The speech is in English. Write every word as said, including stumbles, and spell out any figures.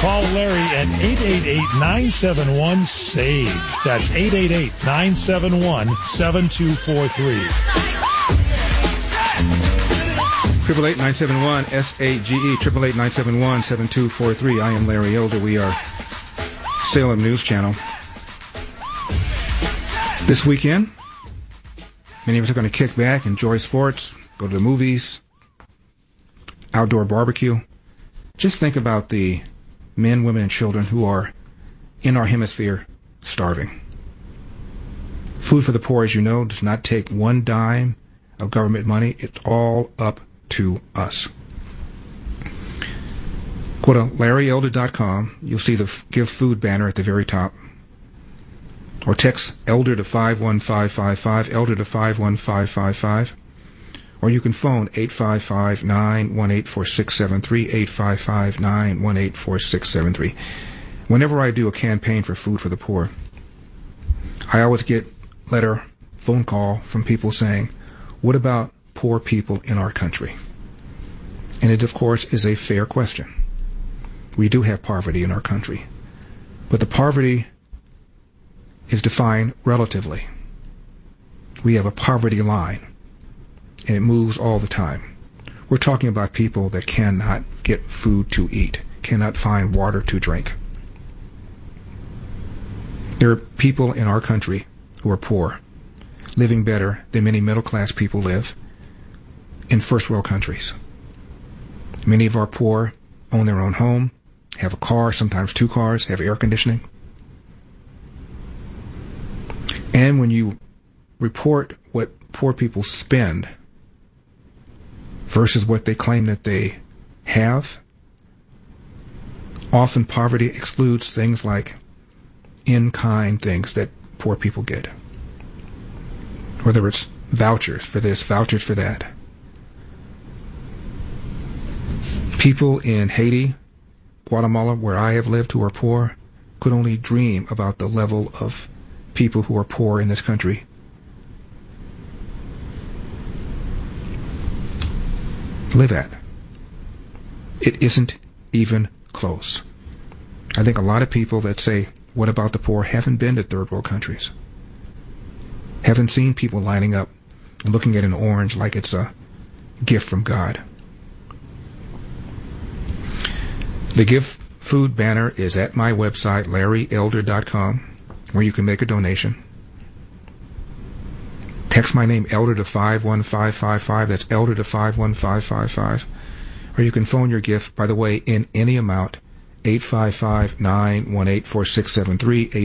Call Larry at eight eight eight, nine seven one, S A G E. That's eight eight eight, nine seven one, seven two four three. Triple eight nine seven one S A G E. Triple eight nine seven one seven two four three. I am Larry Elder. We are Salem News Channel. This weekend, many of us are going to kick back, enjoy sports, go to the movies, outdoor barbecue. Just think about the men, women, and children who are in our hemisphere starving. Food for the Poor, as you know, does not take one dime of government money. It's all up to us. Go to Larry Elder dot com. You'll see the Give Food banner at the very top. Or text Elder to five one five five five, Elder to five one five five five. Or you can phone eight five five, nine one eight, four six seven three, eight five five, nine one eight, four six seven three. Whenever I do a campaign for Food for the Poor, I always get letter, phone call from people saying, what about poor people in our country? And it, of course, is a fair question. We do have poverty in our country. But the poverty is defined relatively. We have a poverty line, and it moves all the time. We're talking about people that cannot get food to eat, cannot find water to drink. There are people in our country who are poor, living better than many middle-class people live in first-world countries. Many of our poor own their own home, have a car, sometimes two cars, have air conditioning. And when you report what poor people spend versus what they claim that they have, often poverty excludes things like in-kind things that poor people get. Whether it's vouchers for this, vouchers for that. People in Haiti, Guatemala, where I have lived, who are poor, could only dream about the level of people who are poor in this country. Live at. It isn't even close. I think a lot of people that say, what about the poor, haven't been to third world countries. Haven't seen people lining up and looking at an orange like it's a gift from God. The Give Food banner is at my website, Larry Elder dot com, where you can make a donation. Text my name, Elder, to five one five five five. That's Elder to five one five five five. Or you can phone your gift, by the way, in any amount, eight five five, nine one eight, four six seven three,